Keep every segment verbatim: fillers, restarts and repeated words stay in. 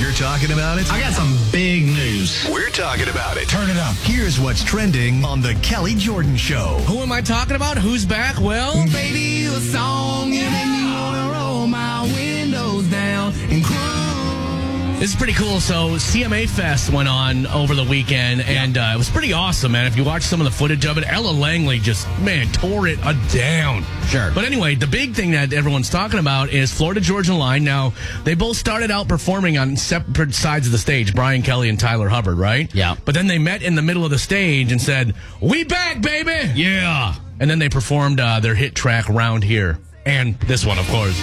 You're talking about it? I got some big news. We're talking about it. Turn it up. Here's what's trending on the Kelly Jordan Show. Who am I talking about? Who's back? Well, Baby, a song you make me wanna roll my windows down and cry. this is pretty cool. So C M A Fest went on over the weekend, and uh, it was pretty awesome, man. If you watch some of the footage of it, Ella Langley just, man, tore it uh, down. Sure. But anyway, the big thing that everyone's talking about is Florida Georgia Line. Now, they both started out performing on separate sides of the stage, Brian Kelly and Tyler Hubbard, right? Yeah. But then they met in the middle of the stage and said, "We back, baby!" Yeah. And then they performed uh, their hit track, Round Here. And this one, of course.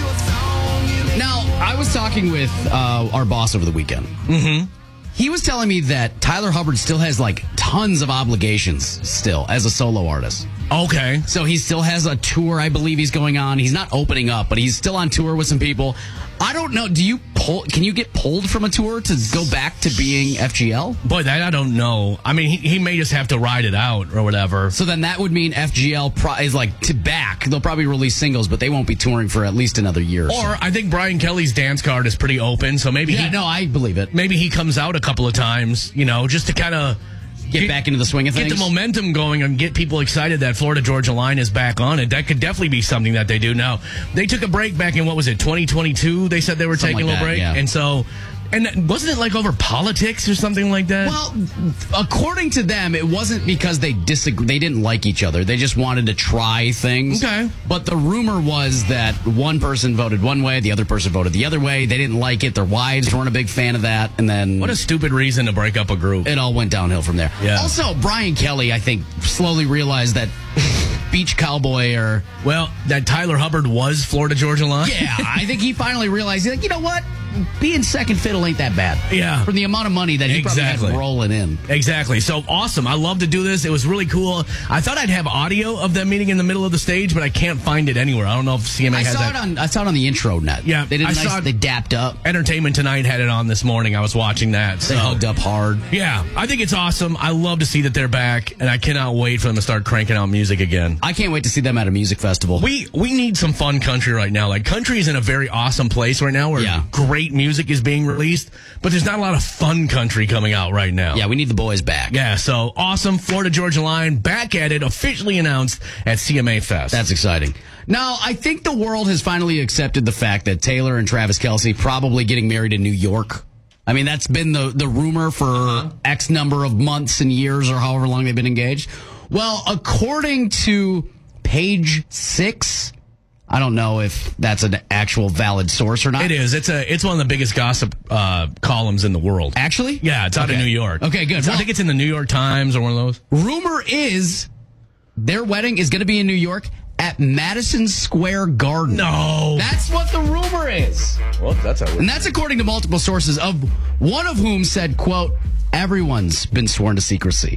Now, I was talking with uh, our boss over the weekend. Mm-hmm. He was telling me that Tyler Hubbard still has, like, tons of obligations still as a solo artist. Okay. So he still has a tour, I believe he's going on. He's not opening up, but he's still on tour with some people. I don't know. Do you pull? Can you get pulled from a tour to go back to being F G L? Boy, that I don't know. I mean, he, he may just have to ride it out or whatever. So then that would mean F G L pro- is like to back. They'll probably release singles, but they won't be touring for at least another year. Or, Or so. I think Brian Kelly's dance card is pretty open, so maybe yeah, he no, I believe it. maybe he comes out a couple of times, you know, just to kind of Get back into the swing of get things. the momentum going and get people excited that Florida Georgia Line is back on it. That could definitely be something that they do. Now, they took a break back in, what was it, twenty twenty-two? They said they were Something taking like a little that, break. yeah. And so, and wasn't it like over politics or something like that? Well, according to them, it wasn't because they disagree. They didn't like each other. They just wanted to try things. Okay. But the rumor was that one person voted one way, the other person voted the other way. They didn't like it. Their wives weren't a big fan of that. And then What a stupid reason to break up a group. it all went downhill from there. Yeah. Also, Brian Kelly, I think, slowly realized that Beach Cowboy or... Well, that Tyler Hubbard was Florida Georgia Line? Yeah, I think he finally realized, he's like, you know what? Being second fiddle ain't that bad. Yeah. For the amount of money that he Exactly. probably had rolling in. Exactly. So awesome. I love to do this. It was really cool. I thought I'd have audio of them meeting in the middle of the stage, but I can't find it anywhere. I don't know if C M A I has saw that. it on I saw it on the intro net. Yeah, they did I nice, saw it- they dapped up. Entertainment Tonight had it on this morning. I was watching that. So. They hugged up hard. Yeah, I think it's awesome. I love to see that they're back, and I cannot wait for them to start cranking out music again. I can't wait to see them at a music festival. We we need some fun country right now. Like, country is in a very awesome place right now where Yeah. great music is being released, but there's not a lot of fun country coming out right now. yeah, we need the boys back. Yeah, so awesome. Florida Georgia Line back at it, officially announced at C M A Fest. That's exciting. Now, I think the world has finally accepted the fact that Taylor and Travis Kelce probably getting married in New York. I mean, that's been the, the rumor for uh-huh. X number of months and years or however long they've been engaged. Well, according to Page Six, I don't know if that's an actual valid source or not. It is. It's a. It's one of the biggest gossip uh, columns in the world. Actually? Yeah, it's out Okay. of New York. Okay, good. It's- I Well- think it's in the New York Times or one of those. Rumor is their wedding is going to be in New York at Madison Square Garden. No. That's what the rumor is. Well, that's how And that's according to multiple sources, of one of whom said, quote, everyone's been sworn to secrecy.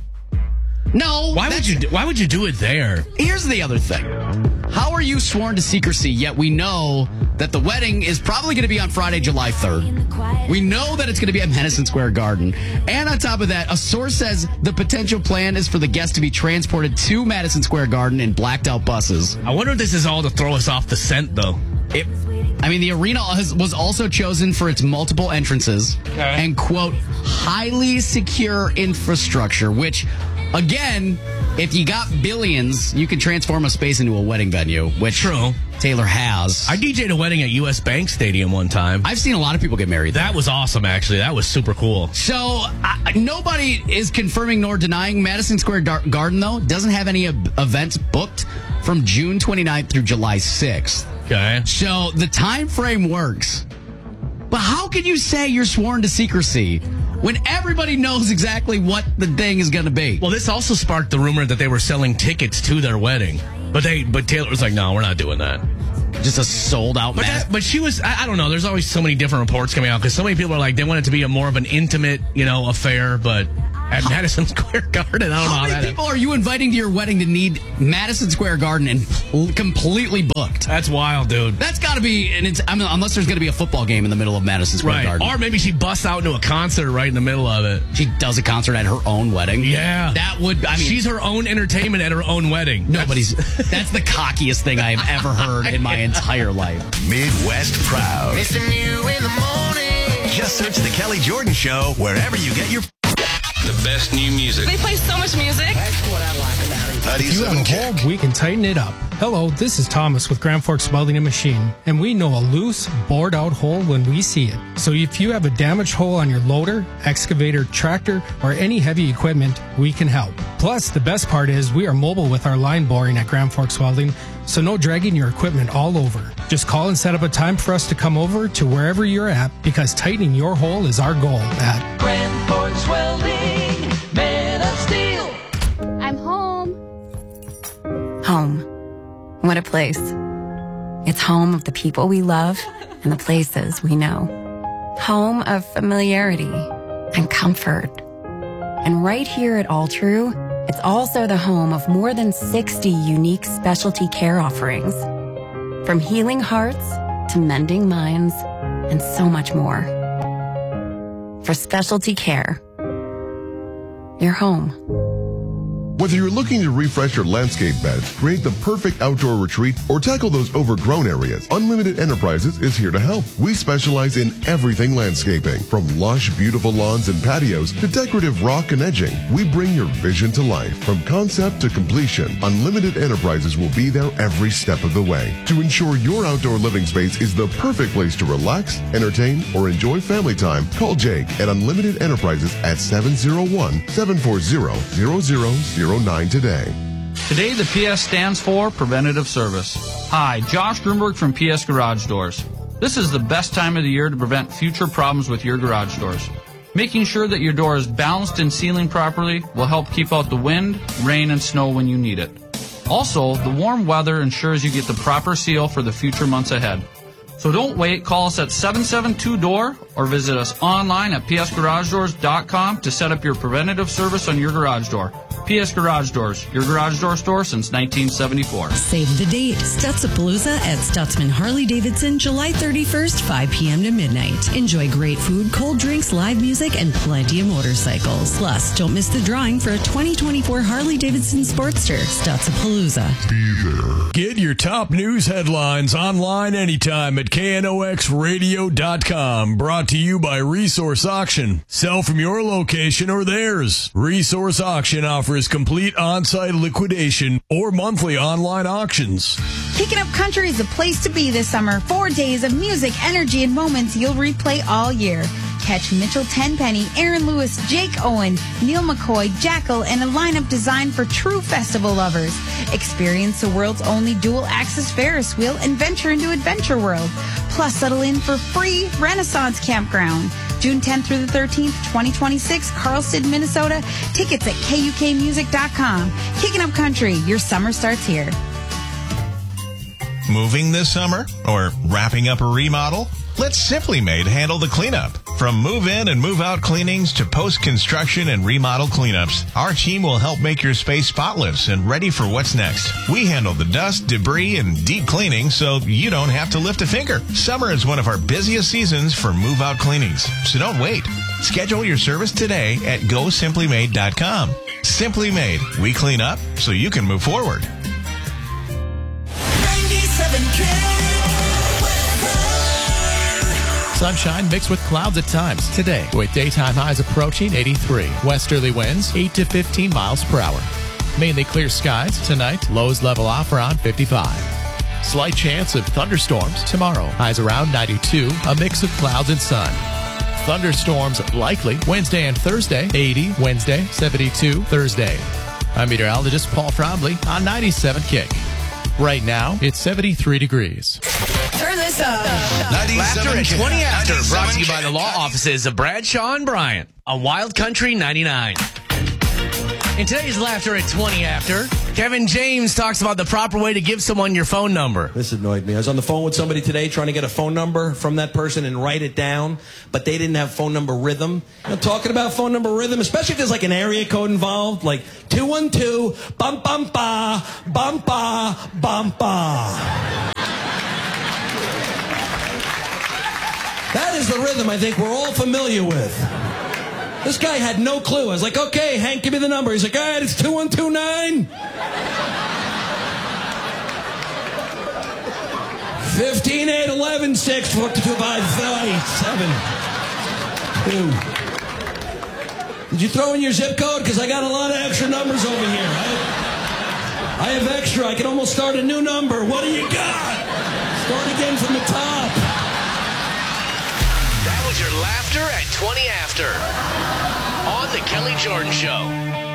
No. Why would that's- you? Do, why would you do it there? Here's the other thing. How are you sworn to secrecy, yet we know that the wedding is probably going to be on Friday, July third. We know that it's going to be at Madison Square Garden. And on top of that, a source says the potential plan is for the guests to be transported to Madison Square Garden in blacked out buses. I wonder if this is all to throw us off the scent, though. It, I mean, the arena has, was also chosen for its multiple entrances and, quote, highly secure infrastructure, which, again, if you got billions, you can transform a space into a wedding venue, which True. Taylor has. I D J'd a wedding at U S Bank Stadium one time. I've seen a lot of people get married there. That was awesome, actually. That was super cool. So, uh, nobody is confirming nor denying. Madison Square Dar- Garden, though, doesn't have any ab- events booked from June twenty-ninth through July sixth. Okay. So, the time frame works. But how can you say you're sworn to secrecy when everybody knows exactly what the thing is going to be? Well, this also sparked the rumor that they were selling tickets to their wedding. But they, but Taylor was like, no, we're not doing that. Just a sold out But, mass. that, but she was, I, I don't know, there's always so many different reports coming out because so many people are like, they want it to be a more of an intimate, you know, affair, but at Madison Square Garden, I don't know How how many that people are you inviting to your wedding to need Madison Square Garden and pl- completely booked? That's wild, dude. That's got to be, and it's I mean, unless there's going to be a football game in the middle of Madison Square Right. Garden. Or maybe she busts out into a concert right in the middle of it. She does a concert at her own wedding. Yeah. That would, I mean, She's her own entertainment at her own wedding. nobody's, that's the cockiest thing I have ever heard in my entire life. Midwest Proud. Missing you in the morning. Just Search The Kelly Jordan Show wherever you get your... The best new music. They play so much music. That's what I like about it. If you have a hole, we can tighten it up. Hello, this is Thomas with Grand Forks Welding and Machine, and we know a loose, bored out hole when we see it. So if you have a damaged hole on your loader, excavator, tractor, or any heavy equipment, we can help. Plus, the best part is we are mobile with our line boring at Grand Forks Welding, so no dragging your equipment all over. Just call and set up a time for us to come over to wherever you're at, because tightening your hole is our goal at Grand Forks Welding, Man of Steel. I'm home. Home. What a place. It's home of the people we love and the places we know. Home of familiarity and comfort. And right here at All True, it's also the home of more than sixty unique specialty care offerings. From healing hearts to mending minds and so much more. For specialty care, you're home. Whether you're looking to refresh your landscape beds, create the perfect outdoor retreat, or tackle those overgrown areas, Unlimited Enterprises is here to help. We specialize in everything landscaping, from lush, beautiful lawns and patios to decorative rock and edging. We bring your vision to life. From concept to completion, Unlimited Enterprises will be there every step of the way to ensure your outdoor living space is the perfect place to relax, entertain, or enjoy family time. Call Jake at Unlimited Enterprises at seven oh one, seven four zero, zero zero zero nine today. Today, the P S stands for Preventative Service. Hi, Josh Grunberg from P S Garage Doors. This is the best time of the year to prevent future problems with your garage doors. Making sure that your door is balanced and sealing properly will help keep out the wind, rain, and snow when you need it. Also, the warm weather ensures you get the proper seal for the future months ahead. So don't wait. Call us at seven seven two D O O R or visit us online at p s garage doors dot com to set up your preventative service on your garage door. P S Garage Doors, your garage door store since nineteen seventy-four. Save the date. Stutzapalooza at Stutzman Harley Davidson, July thirty-first, five p.m. to midnight. Enjoy great food, cold drinks, live music, and plenty of motorcycles. Plus, don't miss the drawing for a twenty twenty-four Harley Davidson Sportster. Stutzapalooza. Be there. Get your top news headlines online anytime at K N O X radio dot com. Brought to you by Resource Auction. Sell from your location or theirs. Resource Auction offers complete on-site liquidation or monthly online auctions. Kicking Up Country is the place to be this summer. Four days of music, energy, and moments you'll replay all year. Catch Mitchell Tenpenny, Aaron Lewis, Jake Owen, Neil McCoy, Jackal, and a lineup designed for true festival lovers. Experience the world's only dual-axis Ferris wheel and venture into Adventure World. Plus, settle in for free Renaissance Campground. June tenth through the thirteenth, twenty twenty-six, Carlston, Minnesota. Tickets at K U K music dot com. Kicking Up Country, your summer starts here. Moving this summer? Or wrapping up a remodel? Let Simply Made handle the cleanup. From move-in and move-out cleanings to post-construction and remodel cleanups, our team will help make your space spotless and ready for what's next. We handle the dust, debris, and deep cleaning so you don't have to lift a finger. Summer is one of our busiest seasons for move-out cleanings, so don't wait. Schedule your service today at go simply made dot com. Simply Made. We clean up so you can move forward. ninety-seven K. Sunshine mixed with clouds at times today, with daytime highs approaching eighty-three. Westerly winds eight to fifteen miles per hour. Mainly clear skies tonight. Lows level off around fifty-five. Slight chance of thunderstorms tomorrow. Highs around ninety-two. A mix of clouds and sun. Thunderstorms likely Wednesday and Thursday. eighty Wednesday, seventy-two Thursday. I'm meteorologist Paul Frombley on ninety-seven Kick. Right now, it's seventy-three degrees. Turn this up. Laughter at twenty after, brought to you by the law offices of Bradshaw and Bryant on Wild Country ninety-nine. In today's Laughter at twenty after, Kevin James talks about the proper way to give someone your phone number. This annoyed me. I was on the phone with somebody today trying to get a phone number from that person and write it down, but they didn't have phone number rhythm. I'm talking about phone number rhythm, especially if there's like an area code involved, like two one two, bum bum ba, bum ba, bum ba. That is the rhythm I think we're all familiar with. This guy had no clue. I was like, okay, Hank, give me the number. He's like, all right, it's two one two nine. fifteen eight eleven six four two five seven. two. Did you throw in your zip code? Because I got a lot of extra numbers over here. I, I have extra. I can almost start a new number. What do you got? Start again from the top. That was your laughter at twenty after on The Kelly Jordan Show.